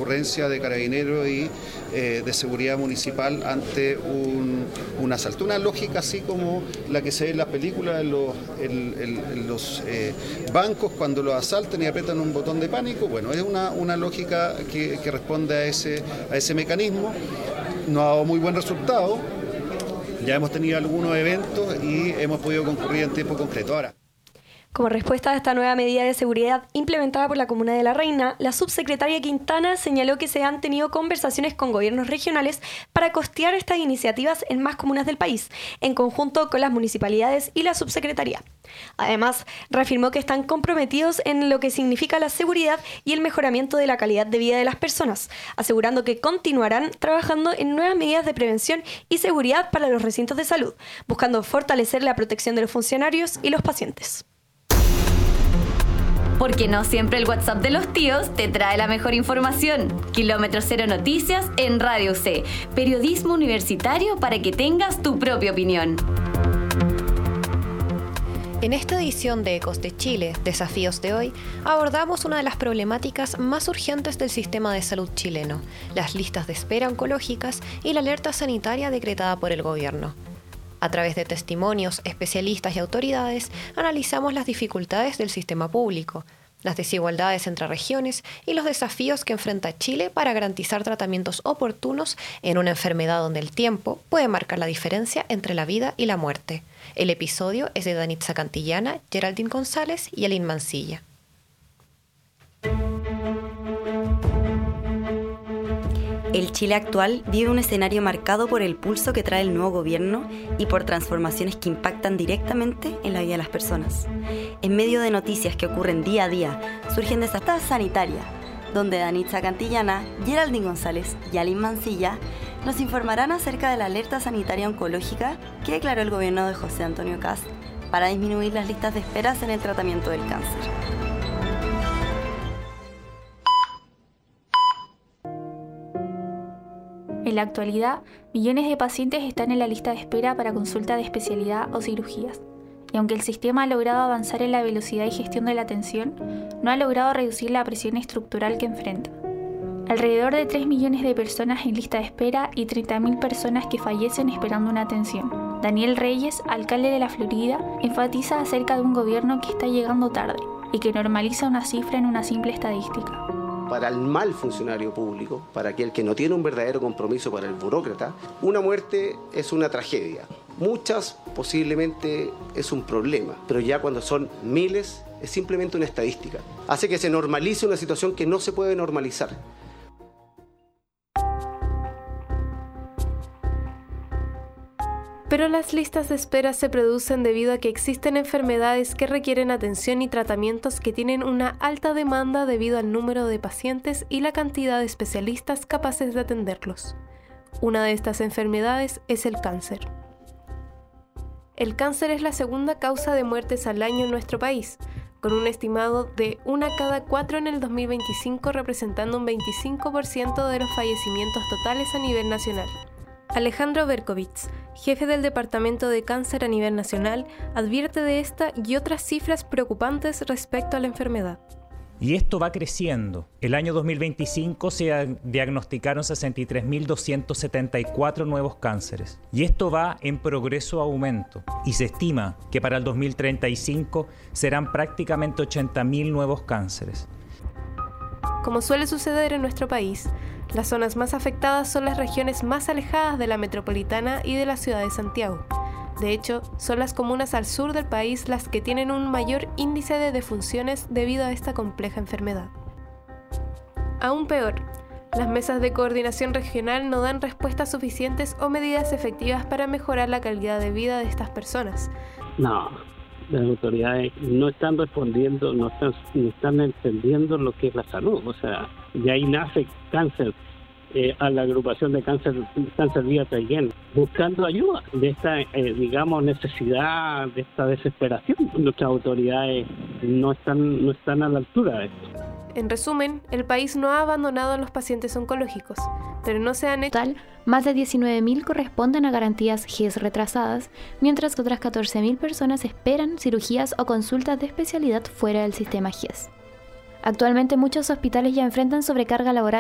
concurrencia de carabineros y de seguridad municipal ante un asalto. Una lógica así como la que se ve en las películas, en los bancos cuando los asaltan y apretan un botón de pánico. Bueno, es una lógica que responde a ese mecanismo. Nos ha dado muy buen resultado. Ya hemos tenido algunos eventos y hemos podido concurrir en tiempo concreto. Ahora, como respuesta a esta nueva medida de seguridad implementada por la Comuna de La Reina, la subsecretaria Quintana señaló que se han tenido conversaciones con gobiernos regionales para costear estas iniciativas en más comunas del país, en conjunto con las municipalidades y la subsecretaría. Además, reafirmó que están comprometidos en lo que significa la seguridad y el mejoramiento de la calidad de vida de las personas, asegurando que continuarán trabajando en nuevas medidas de prevención y seguridad para los recintos de salud, buscando fortalecer la protección de los funcionarios y los pacientes. Porque no siempre el WhatsApp de los tíos te trae la mejor información. Kilómetro Cero Noticias en Radio C. Periodismo universitario para que tengas tu propia opinión. En esta edición de Ecos de Chile, Desafíos de Hoy, abordamos una de las problemáticas más urgentes del sistema de salud chileno, las listas de espera oncológicas y la alerta sanitaria decretada por el gobierno. A través de testimonios, especialistas y autoridades, analizamos las dificultades del sistema público, las desigualdades entre regiones y los desafíos que enfrenta Chile para garantizar tratamientos oportunos en una enfermedad donde el tiempo puede marcar la diferencia entre la vida y la muerte. El episodio es de Danitza Cantillana, Geraldine González y Aline Mancilla. El Chile actual vive un escenario marcado por el pulso que trae el nuevo gobierno y por transformaciones que impactan directamente en la vida de las personas. En medio de noticias que ocurren día a día, surgen desastres sanitarias, donde Danitza Cantillana, Geraldine González y Aline Mancilla nos informarán acerca de la alerta sanitaria oncológica que declaró el gobierno de José Antonio Kast para disminuir las listas de esperas en el tratamiento del cáncer. En la actualidad, millones de pacientes están en la lista de espera para consulta de especialidad o cirugías. Y aunque el sistema ha logrado avanzar en la velocidad y gestión de la atención, no ha logrado reducir la presión estructural que enfrenta. Alrededor de 3 millones de personas en lista de espera y 30.000 personas que fallecen esperando una atención. Daniel Reyes, alcalde de la Florida, enfatiza acerca de un gobierno que está llegando tarde y que normaliza una cifra en una simple estadística. Para el mal funcionario público, para aquel que no tiene un verdadero compromiso para el burócrata, una muerte es una tragedia. Muchas posiblemente es un problema, pero ya cuando son miles es simplemente una estadística. Hace que se normalice una situación que no se puede normalizar. Pero las listas de espera se producen debido a que existen enfermedades que requieren atención y tratamientos que tienen una alta demanda debido al número de pacientes y la cantidad de especialistas capaces de atenderlos. Una de estas enfermedades es el cáncer. El cáncer es la segunda causa de muertes al año en nuestro país, con un estimado de 1 cada 4 en el 2025, representando un 25% de los fallecimientos totales a nivel nacional. Alejandro Berkovich, jefe del Departamento de Cáncer a nivel nacional, advierte de esta y otras cifras preocupantes respecto a la enfermedad. Y esto va creciendo. El año 2025 se diagnosticaron 63.274 nuevos cánceres. Y esto va en progreso aumento. Y se estima que para el 2035 serán prácticamente 80.000 nuevos cánceres. Como suele suceder en nuestro país, las zonas más afectadas son las regiones más alejadas de la metropolitana y de la ciudad de Santiago. De hecho, son las comunas al sur del país las que tienen un mayor índice de defunciones debido a esta compleja enfermedad. Aún peor, las mesas de coordinación regional no dan respuestas suficientes o medidas efectivas para mejorar la calidad de vida de estas personas. No, las autoridades no están respondiendo, no están entendiendo lo que es la salud. O sea, de ahí nace cáncer, a la agrupación de cáncer vía Traiguén, buscando ayuda de esta, necesidad, de esta desesperación. Nuestras autoridades no están a la altura de esto. En resumen, el país no ha abandonado a los pacientes oncológicos, pero no se han hecho... Total, más de 19.000 corresponden a garantías GES retrasadas, mientras que otras 14.000 personas esperan cirugías o consultas de especialidad fuera del sistema GES. Actualmente muchos hospitales ya enfrentan sobrecarga laboral